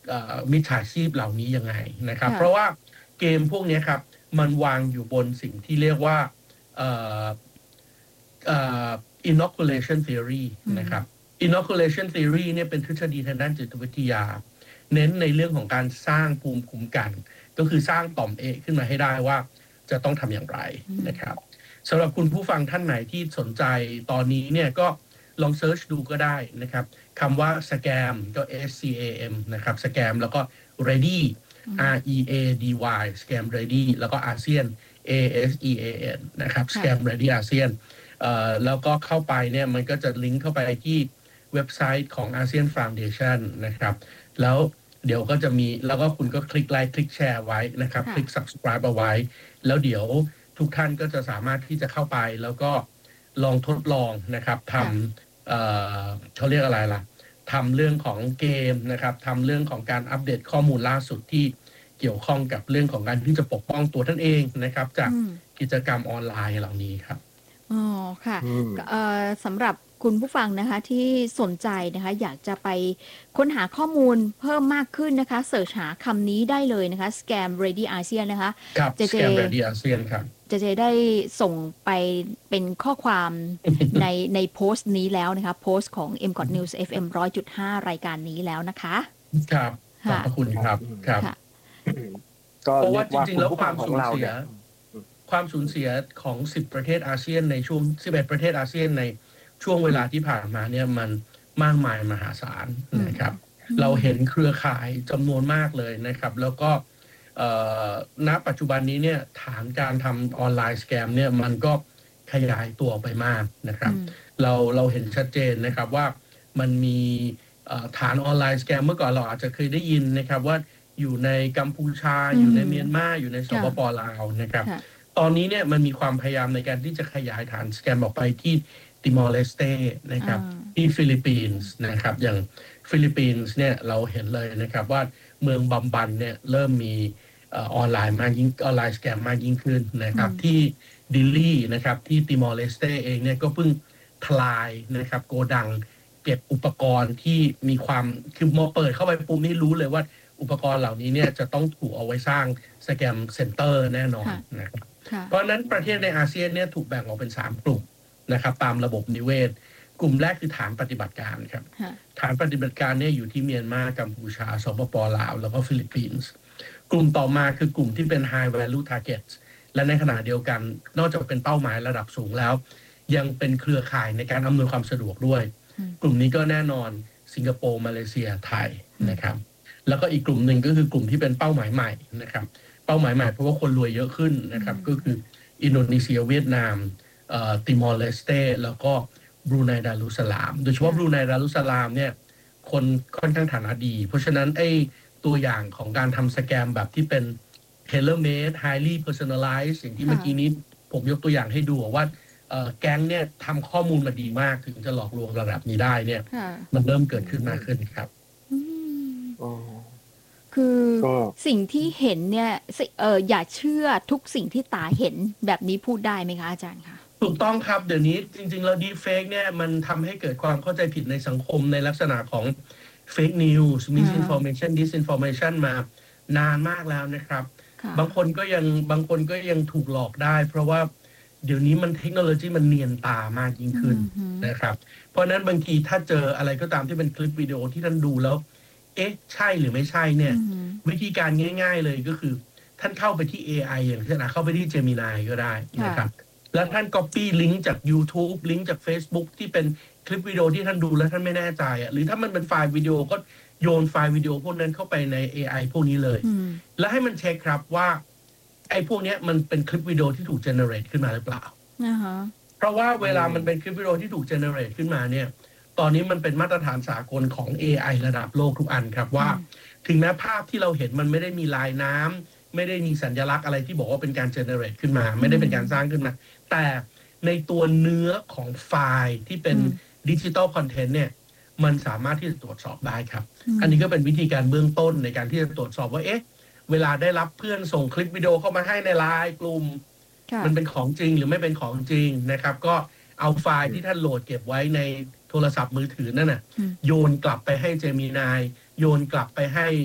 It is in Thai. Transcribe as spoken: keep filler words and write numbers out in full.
มิจฉาชีพเหล่านี้ยังไงนะครับเพราะว่าเกมพวกนี้ครับมันวางอยู่บนสิ่งที่เรียกว่า inoculation theory นะครับ inoculation theory เนี่ยเป็นทฤษฎีทางด้านจิตวิทยาเน้นในเรื่องของการสร้างภูมิคุ้มกันก็คือสร้างต่อม A ขึ้นมาให้ได้ว่าจะต้องทำอย่างไรนะครับสำหรับคุณผู้ฟังท่านไหนที่สนใจตอนนี้เนี่ยก็ลองเซิร์ชดูก็ได้นะครับคำว่า scam ก็ S C A M นะครับ scam แล้วก็ ready R E A D Y scam ready แล้วก็ ASEAN A S E A N นะครับ scam ready ASEAN เอ่อแล้วก็เข้าไปเนี่ยมันก็จะลิงก์เข้าไปที่เว็บไซต์ของ ASEAN Foundation นะครับแล้วเดี๋ยวก็จะมีแล้วก็คุณก็คลิกไลค์คลิกแชร์ไว้นะครับคลิก subscribe เอาไว้แล้วเดี๋ยวทุกท่านก็จะสามารถที่จะเข้าไปแล้วก็ลองทดลองนะครับทำเอ่อเขาเรียกอะไรล่ะทำเรื่องของเกมนะครับทำเรื่องของการอัปเดตข้อมูลล่าสุดที่เกี่ยวข้องกับเรื่องของการที่จะปกป้องตัวท่านเองนะครับจากกิจกรรมออนไลน์เหล่านี้ครับอ๋อค่ะสำหรับคุณผู้ฟังนะคะที่สนใจนะคะอยากจะไปค้นหาข้อมูลเพิ่มมากขึ้นนะคะเสิร์ชหาคำนี้ได้เลยนะคะ scam ready ASEAN นะคะครับ scam ready ASEAN ครับจะจะได้ส่งไปเป็นข้อความ ในในโพสต์นี้แล้วนะคะโพสต์ของ เอ็ม คอท News เอฟ เอ็ม หนึ่งร้อยจุดห้า รายการนี้แล้วนะคะครับขอบคุณครับครับก็เพราะว่าจริงๆแล้วความสูญเสียความสูญเสียของสิบประเทศอาเซียนในช่วงสิบเอ็ดประเทศอาเซียนในช่วงเวลาที่ผ่านมาเนี่ยมันมากมายมหาศาลนะครับเราเห็นเครือข่ายจำนวนมากเลยนะครับแล้วก็ณปัจจุบันนี้เนี่ยฐานการทำออนไลน์สแกมเนี่ยมันก็ขยายตัวไปมากนะครับเราเราเห็นชัดเจนนะครับว่ามันมีฐานออนไลน์สแกมเมื่อก่อนเราอาจจะเคยได้ยินนะครับว่าอยู่ในกัมพูชาอยู่ในเมียนมาอยู่ในสปป.ลาวนะครับตอนนี้เนี่ยมันมีความพยายามในการที่จะขยายฐานสแกมออกไปที่ติมอร์เลสเตนะครับที่ฟิลิปปินส์นะครับอย่างฟิลิปปินส์เนี่ยเราเห็นเลยนะครับว่าเมืองบัมบันเนี่ยเริ่มมีออนไลน์มากยิ่งออนไลน์สแกมมากยิ่งขึ้นนะครับที่ดิลลีนะครับที่ติมอร์เลสเตเองเนี่ยก็เพิ่งทลายนะครับโกดังเก็บอุปกรณ์ที่มีความคือมอเปิดเข้าไปปุ๊บนี่รู้เลยว่าอุปกรณ์เหล่านี้เนี่ยจะต้องถูกเอาไว้สร้างสแกมเซ็นเตอร์แน่นอนนะครับเพราะนั้นประเทศในอาเซียนเนี่ยถูกแบ่งออกเป็นสามกลุ่มนะครับตามระบบนิเวศกลุ่มแรกคือฐานปฏิบัติการครับฐานปฏิบัติการเนี่ยอยู่ที่เมียนมากัมพูชาสปป.ลาวแล้วก็ฟิลิปปินส์กลุ่มต่อมาคือกลุ่มที่เป็น high value targets และในขณะเดียวกันนอกจากเป็นเป้าหมายระดับสูงแล้วยังเป็นเครือข่ายในการอำนวยความสะดวกด้วยกลุ่มนี้ก็แน่นอนสิงคโปร์มาเลเซียไทยนะครับแล้วก็อีกกลุ่มหนึ่งก็คือกลุ่มที่เป็นเป้าหมายใหม่นะครับเป้าหมายใหม่เพราะว่าคนรวยเยอะขึ้นนะครับก็คืออินโดนีเซียเวียดนามติมอร์เลสเตแล้วก็บรูไนดารุสลามโดยเฉพาะบรูไนดารุสลามเนี่ยคนค่อนข้างฐานะดีเพราะฉะนั้นไอ้ตัวอย่างของการทำสแกมแบบที่เป็น tailor made highly personalized อย่างที่เมื่อกี้นี้ผมยกตัวอย่างให้ดูว่าแก๊งเนี่ยทำข้อมูลมาดีมากถึงจะหลอกลวงระดับนี้ได้เนี่ยมันเริ่มเกิดขึ้นมากขึ้นครับคือสิ่งที่เห็นเนี่ยเอออย่าเชื่อทุกสิ่งที่ตาเห็นแบบนี้พูดได้ไหมคะอาจารย์คะถูกต้องครับเดี๋ยวนี้จริงๆแล้ว deepfake เนี่ยมันทำให้เกิดความเข้าใจผิดในสังคมในลักษณะของ fake news misinformation disinformation มานานมากแล้วนะครับบางคนก็ยังบางคนก็ยังถูกหลอกได้เพราะว่าเดี๋ยวนี้มันเทคโนโลยีมันเนียนตามากยิ่งขึ้นนะครับเพราะนั้นบางทีถ้าเจออะไรก็ตามที่เป็นคลิปวิดีโอที่ท่านดูแล้วเอ๊ะใช่หรือไม่ใช่เนี่ยวิธีการง่ายๆเลยก็คือท่านเข้าไปที่ เอ ไอ อย่างเช่นเข้าไปที่ Gemini ก็ได้นะครับแล้วท่าน copy ลิงก์จาก YouTube ลิงก์จาก Facebook ที่เป็นคลิปวิดีโอที่ท่านดูแล้วท่านไม่แน่ใจอ่ะหรือถ้ามันเป็นไฟล์วิดีโอก็โยนไฟล์วิดีโอพวกนั้นเข้าไปใน เอ ไอ พวกนี้เลยแล้วให้มันเช็คครับว่าไอ้พวกนี้มันเป็นคลิปวิดีโอที่ถูก generate ขึ้นมาหรือเปล่า uh-huh. เพราะว่าเวลามันเป็นคลิปวิดีโอที่ถูก generate ขึ้นมาเนี่ยตอนนี้มันเป็นมาตรฐานสากลของ เอ ไอ ระดับโลกทุกอันครับว่าถึงแม้ภาพที่เราเห็นมันไม่ได้มีลายน้ำไม่ได้มีสัญลักษณ์อะไรที่บอกว่าเป็นการ generate ขึ้นมาไม่ได้เป็นการสร้างขึ้นมาแต่ในตัวเนื้อของไฟล์ที่เป็นดิจิตอลคอนเทนต์เนี่ยมันสามารถที่จะตรวจสอบได้ครับอันนี้ก็เป็นวิธีการเบื้องต้นในการที่จะตรวจสอบว่าเอ๊ะเวลาได้รับเพื่อนส่งคลิปวิดีโอเข้ามาให้ในไลน์กลุ่มมันเป็นของจริงหรือไม่เป็นของจริงนะครับก็เอาไฟล์ที่ท่านโหลดเก็บไว้ในโทรศัพท์มือถือนั่นน่ะโยนกลับไปให้ Gemini โยนกลับไปให้